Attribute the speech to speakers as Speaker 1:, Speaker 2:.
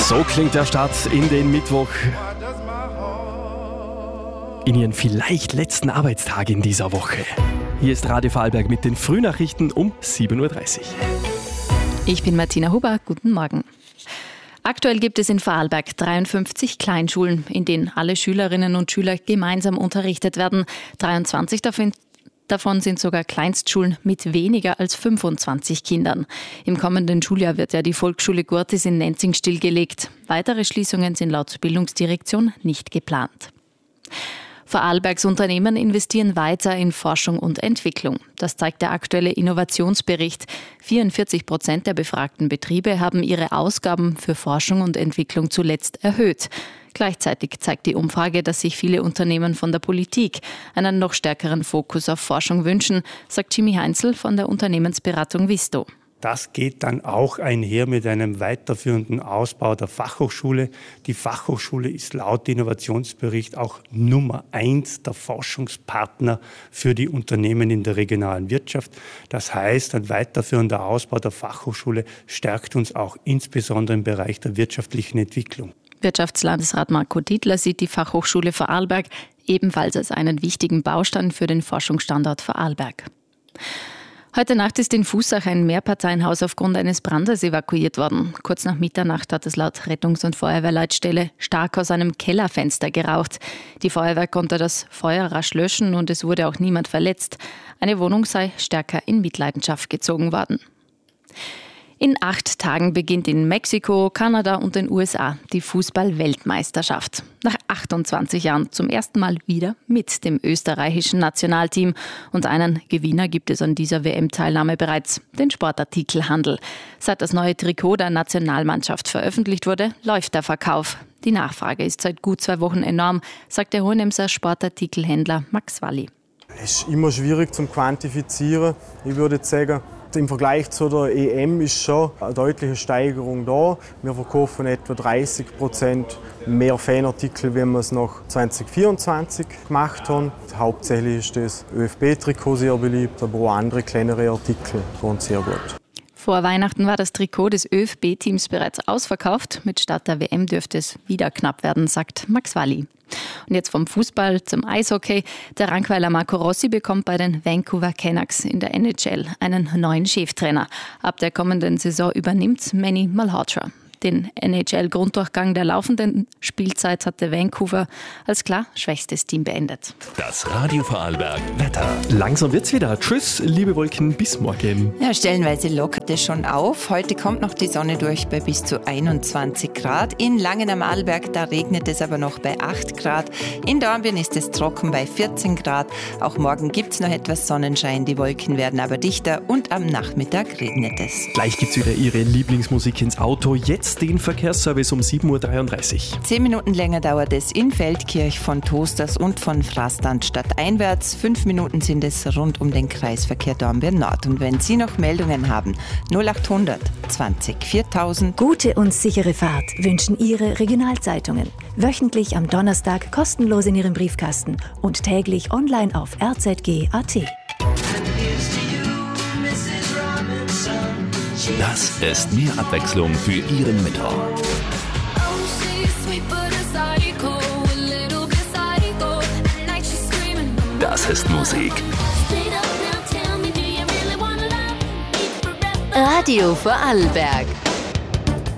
Speaker 1: So klingt der Start in den Mittwoch. In ihren vielleicht letzten Arbeitstag in dieser Woche. Hier ist Radio Vorarlberg mit den Frühnachrichten um 7.30 Uhr.
Speaker 2: Ich bin Martina Huber, guten Morgen. Aktuell gibt es in Vorarlberg 53 Kleinschulen, in denen alle Schülerinnen und Schüler gemeinsam unterrichtet werden. 23 davon sind sogar Kleinstschulen mit weniger als 25 Kindern. Im kommenden Schuljahr wird ja die Volksschule Gurtis in Nenzing stillgelegt. Weitere Schließungen sind laut Bildungsdirektion nicht geplant. Vorarlbergs Unternehmen investieren weiter in Forschung und Entwicklung. Das zeigt der aktuelle Innovationsbericht. 44% der befragten Betriebe haben ihre Ausgaben für Forschung und Entwicklung zuletzt erhöht. Gleichzeitig zeigt die Umfrage, dass sich viele Unternehmen von der Politik einen noch stärkeren Fokus auf Forschung wünschen, sagt Jimmy Heinzel von der Unternehmensberatung Visto.
Speaker 3: Das geht dann auch einher mit einem weiterführenden Ausbau der Fachhochschule. Die Fachhochschule ist laut Innovationsbericht auch Nummer 1 der Forschungspartner für die Unternehmen in der regionalen Wirtschaft. Das heißt, ein weiterführender Ausbau der Fachhochschule stärkt uns auch insbesondere im Bereich der wirtschaftlichen Entwicklung.
Speaker 2: Wirtschaftslandesrat Marco Dietler sieht die Fachhochschule Vorarlberg ebenfalls als einen wichtigen Baustein für den Forschungsstandort Vorarlberg. Heute Nacht ist in Fußach ein Mehrparteienhaus aufgrund eines Brandes evakuiert worden. Kurz nach Mitternacht hat es laut Rettungs- und Feuerwehrleitstelle stark aus einem Kellerfenster geraucht. Die Feuerwehr konnte das Feuer rasch löschen und es wurde auch niemand verletzt. Eine Wohnung sei stärker in Mitleidenschaft gezogen worden. In 8 Tagen beginnt in Mexiko, Kanada und den USA die Fußball-Weltmeisterschaft. Nach 28 Jahren zum ersten Mal wieder mit dem österreichischen Nationalteam. Und einen Gewinner gibt es an dieser WM-Teilnahme bereits, den Sportartikelhandel. Seit das neue Trikot der Nationalmannschaft veröffentlicht wurde, läuft der Verkauf. Die Nachfrage ist seit gut 2 Wochen enorm, sagt der Hohenemser Sportartikelhändler Max Walli.
Speaker 4: Es ist immer schwierig zu quantifizieren. Ich würde jetzt sagen, im Vergleich zu der EM ist schon eine deutliche Steigerung da. Wir verkaufen etwa 30% mehr Fanartikel, wie wir es noch 2024 gemacht haben. Hauptsächlich ist das ÖFB-Trikot sehr beliebt, aber auch andere kleinere Artikel gehen sehr gut.
Speaker 2: Vor Weihnachten war das Trikot des ÖFB-Teams bereits ausverkauft. Mit Start der WM dürfte es wieder knapp werden, sagt Max Walli. Und jetzt vom Fußball zum Eishockey. Der Rankweiler Marco Rossi bekommt bei den Vancouver Canucks in der NHL einen neuen Cheftrainer. Ab der kommenden Saison übernimmt Manny Malhotra. Den NHL-Grunddurchgang der laufenden Spielzeit hatte Vancouver als klar schwächstes Team beendet.
Speaker 5: Das Radio Vorarlberg Wetter.
Speaker 1: Langsam wird's wieder. Tschüss, liebe Wolken, bis morgen.
Speaker 6: Ja, stellenweise lockert es schon auf. Heute kommt noch die Sonne durch bei bis zu 21 Grad. In Langen am Arlberg, da regnet es aber noch bei 8 Grad. In Dornbirn ist es trocken bei 14 Grad. Auch morgen gibt's noch etwas Sonnenschein. Die Wolken werden aber dichter und am Nachmittag regnet es.
Speaker 1: Gleich gibt's wieder Ihre Lieblingsmusik ins Auto. Jetzt den Verkehrsservice um 7.33 Uhr.
Speaker 6: 10 Minuten länger dauert es in Feldkirch von Toasters und von Frastand stadteinwärts. 5 Minuten sind es rund um den Kreisverkehr Dornbirn Nord. Und wenn Sie noch Meldungen haben, 0800 20 4000.
Speaker 7: Gute und sichere Fahrt wünschen Ihre Regionalzeitungen. Wöchentlich am Donnerstag kostenlos in Ihrem Briefkasten und täglich online auf rzg.at.
Speaker 5: Das ist mehr Abwechslung für Ihren Mittwoch. Das ist Musik.
Speaker 8: Radio Vorarlberg.